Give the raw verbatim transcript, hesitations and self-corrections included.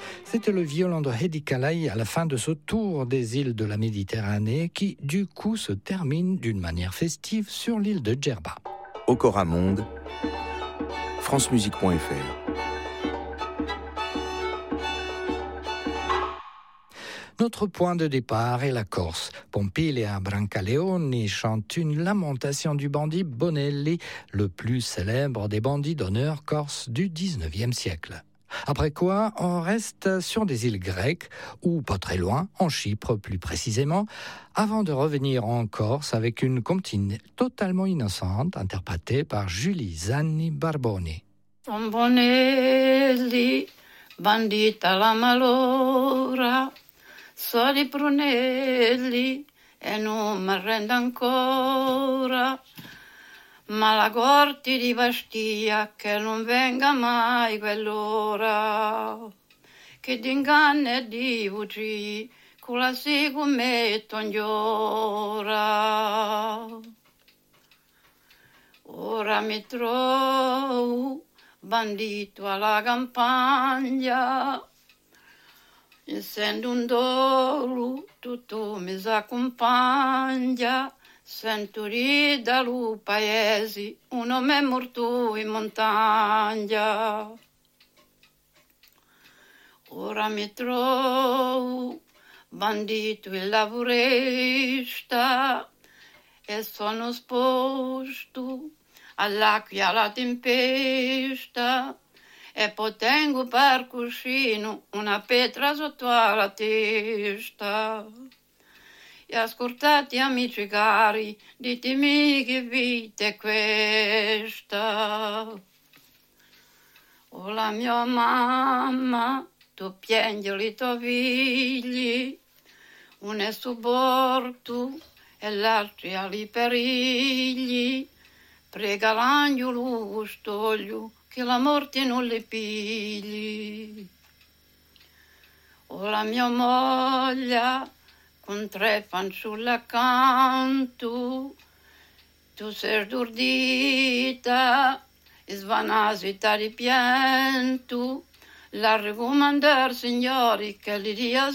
C'était le violon de Hedi Kalai à la fin de ce tour des îles de la Méditerranée qui, du coup, se termine d'une manière festive sur l'île de Djerba. Okora Monde, francemusique point f r. Notre point de départ est la Corse. Pompilea Brancaleone chante une lamentation du bandit Bonelli, le plus célèbre des bandits d'honneur corse du dix-neuvième siècle. Après quoi, on reste sur des îles grecques, ou pas très loin, en Chypre plus précisément, avant de revenir en Corse avec une comptine totalement innocente, interprétée par Julie Zanni Barboni. Bonelli, bandita la malora, soli prunelli e non mi arrendo ancora, ma la corte di Bastia che non venga mai quell'ora, che di inganno e di bugie con la si commetto ora. Ora mi trovo bandito alla campagna, essendo un dolo, tutto mi s'accompagna, sento rida lu paesi, un uomo è morto in montagna. Ora mi trovo bandito il lavorista e sono sposto all'acqua alla tempesta, e poi tengo per cuscino una pietra sotto alla testa. E ascoltate amici cari, ditemi che vita è questa. O la mia mamma, tu piangi i tuoi figli, uno è suborto e l'altro ha i perigli, prega l'angelo custodio che la morte non le pigli. O la mia moglie con tre fanciulle accanto, tu sei stordita e svanasita di pianto, la raccomandare signori che li dia